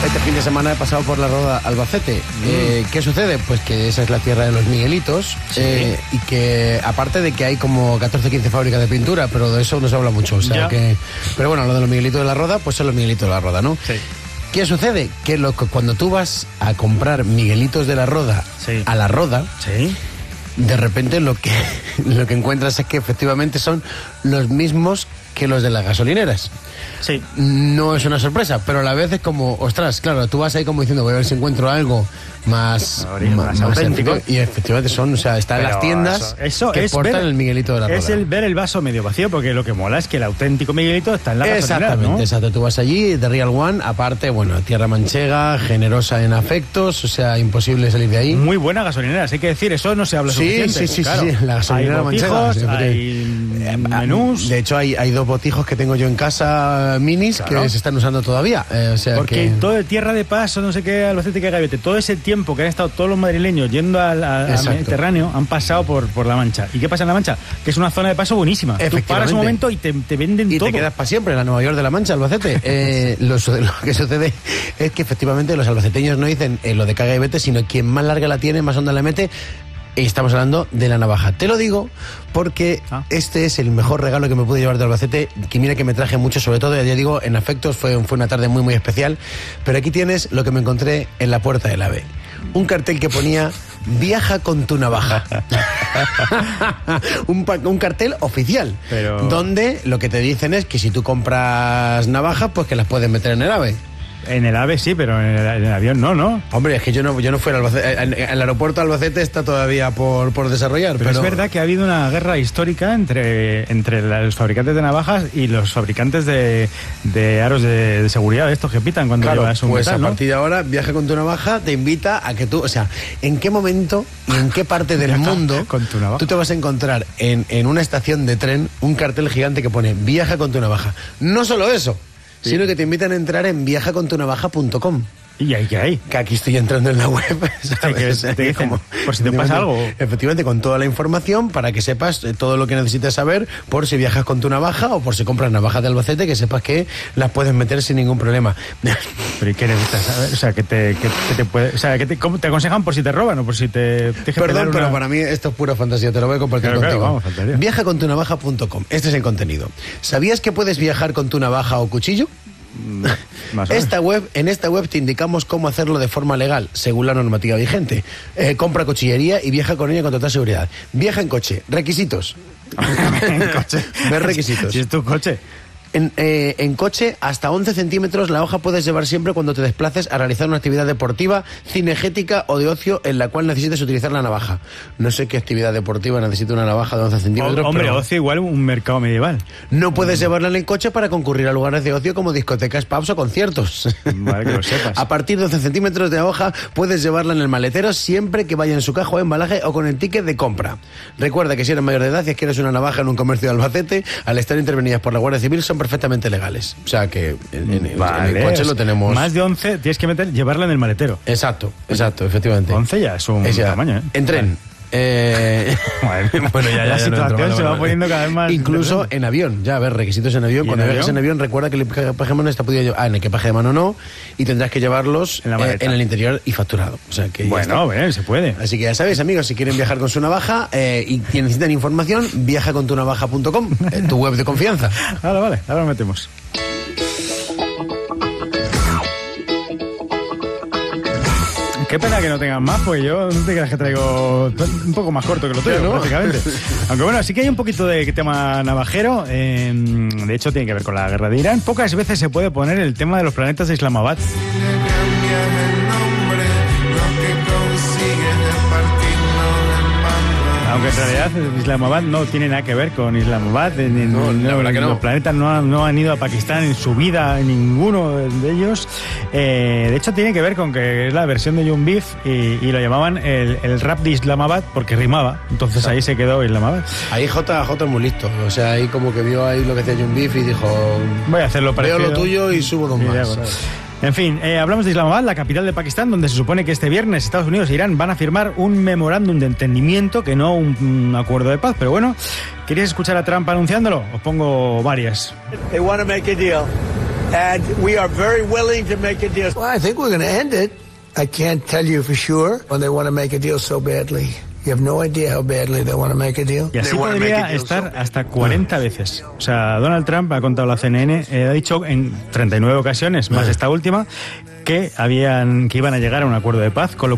Este fin de semana he pasado por la Roda Albacete. ¿Qué sucede? Pues que esa es la tierra de los Miguelitos. Sí. Y que aparte de que hay como 14 15 fábricas de pintura, pero de eso no se habla mucho. O sea que, pero bueno, lo de los Miguelitos de la Roda, pues son los Miguelitos de la Roda, ¿no? Sí. ¿Qué sucede? Que cuando tú vas a comprar Miguelitos de la Roda a la Roda, de repente lo que encuentras es que efectivamente son los mismos que los de las gasolineras. Sí. No es una sorpresa, pero a la vez es como, ostras, claro, tú vas ahí como diciendo, voy a ver si encuentro algo más auténtico. Y efectivamente son, o sea, están en las tiendas eso que es portan ver, el Miguelito de la Roda. Es el ver el vaso medio vacío, porque lo que mola es que el auténtico Miguelito está en la gasolinera, Exactamente, ¿no? exacto. Tú vas allí, de Real One, aparte, bueno, tierra manchega, generosa en afectos, o sea, imposible salir de ahí. Muy buena gasolinera, hay que decir, eso no se habla suficiente. Sí, claro. la gasolinera manchega. Hay menús. De hecho, hay 2 botijos que tengo yo en casa, minis, que se están usando todavía. O sea porque todo de Tierra de Paso, no sé qué, Albacete, que Gavete, todo ese tiempo que han estado todos los madrileños yendo al Mediterráneo, han pasado por La Mancha. ¿Y qué pasa en La Mancha? Que es una zona de paso buenísima. Tú paras un momento y te venden todo. Y te quedas para siempre en la Nueva York de La Mancha, Albacete. Lo que sucede es que efectivamente los albaceteños no dicen lo de caga y vete, sino quien más larga la tiene, más honda la mete. Y estamos hablando de la navaja. Te lo digo porque este es el mejor regalo que me pude llevar de Albacete, que mira que me traje mucho, sobre todo, ya digo, en afectos, fue una tarde muy, muy especial. Pero aquí tienes lo que me encontré en la puerta del AVE. Un cartel que ponía, viaja con tu navaja. un cartel oficial, donde lo que te dicen es que si tú compras navajas, pues que las puedes meter en el AVE. En el AVE sí, pero en el avión no. Hombre, es que yo no fui al Albacete. El aeropuerto de Albacete está todavía por desarrollar. Pero es verdad que ha habido una guerra histórica entre los fabricantes de navajas y los fabricantes de aros de seguridad, estos que pitan cuando llevas un pues metal, a partir de ahora, Viaja con tu navaja te invita a que tú, o sea, ¿en qué momento y en qué parte del mundo tú te vas a encontrar en una estación de tren un cartel gigante que pone Viaja con tu navaja? No solo eso, sino que te invitan a entrar en viajacontunavaja.com. ¿Y ahí qué hay? Que aquí estoy entrando en la web, ¿sabes? Te dicen, por si te pasa algo. Efectivamente, con toda la información para que sepas todo lo que necesitas saber por si viajas con tu navaja o por si compras navajas de Albacete, que sepas que las puedes meter sin ningún problema. Pero ¿y qué necesitas saber? O sea, que ¿cómo te aconsejan por si te roban o por si te Perdón, pero para mí esto es pura fantasía, te lo voy a compartir contigo. Claro, vamos, viajacontunavaja.com. Este es el contenido. ¿Sabías que puedes viajar con tu navaja o cuchillo? En esta web te indicamos cómo hacerlo de forma legal, según la normativa vigente. Compra cuchillería y viaja con ella con total seguridad. Viaja en coche. Requisitos. ¿En coche? Ver requisitos. Si es tu coche. En coche, hasta 11 centímetros la hoja puedes llevar siempre cuando te desplaces a realizar una actividad deportiva, cinegética o de ocio en la cual necesites utilizar la navaja. No sé qué actividad deportiva necesita una navaja de 11 centímetros. Hombre, ocio igual un mercado medieval. No puedes llevarla en el coche para concurrir a lugares de ocio como discotecas, pubs o conciertos. Vale, que lo sepas. A partir de 11 centímetros de hoja puedes llevarla en el maletero siempre que vaya en su caja o embalaje o con el ticket de compra. Recuerda que si eres mayor de edad y adquieres una navaja en un comercio de Albacete, al estar intervenidas por la Guardia Civil, son perfectamente legales. O sea que en el coche lo tenemos. Más de 11 tienes que llevarla en el maletero. Exacto, efectivamente. 11 ya es un tamaño, ¿eh? En tren. Bueno, ya la situación se va poniendo cada vez más. Incluso en avión, ya a ver, requisitos en avión. Cuando viajes en avión, recuerda que el equipaje de mano está podido llevar. En equipaje de mano no, y tendrás que llevarlos en el interior y facturado. O sea que bueno, se puede. Así que ya sabéis, amigos, si quieren viajar con su navaja y necesitan información, viajacontunavaja.com, tu web de confianza. Vale, ahora lo metemos. Qué pena que no tengan más, pues yo no te creas que traigo un poco más corto que lo tuyo, ¿no? Prácticamente. Aunque bueno, sí que hay un poquito de tema navajero. De hecho, tiene que ver con la guerra de Irán. Pocas veces se puede poner el tema de los planetas de Islamabad. Aunque en realidad Islamabad no tiene nada que ver con Islamabad. Los planetas no han ido a Pakistán en su vida, ninguno de ellos. De hecho, tiene que ver con que es la versión de Young Beef y lo llamaban el rap de Islamabad porque rimaba. Entonces ahí se quedó Islamabad. Ahí JJ es muy listo. O sea, ahí como que vio ahí lo que hacía Young Beef y dijo: voy a hacerlo parecido. Veo lo tuyo y subo dos más. En fin, hablamos de Islamabad, la capital de Pakistán, donde se supone que este viernes Estados Unidos e Irán van a firmar un memorándum de entendimiento, que no un acuerdo de paz. Pero bueno, ¿queréis escuchar a Trump anunciándolo? Os pongo varias. They want to make a deal. and we are very willing to make a deal. Well, I think we're going to end it. I can't tell you for sure when they want to make a deal so badly. You have no idea how badly they want to make a deal. Y así podría estar hasta 40 veces. O sea, Donald Trump, ha contado la CNN, ha dicho en 39 ocasiones, más esta última, que iban a llegar a un acuerdo de paz, con lo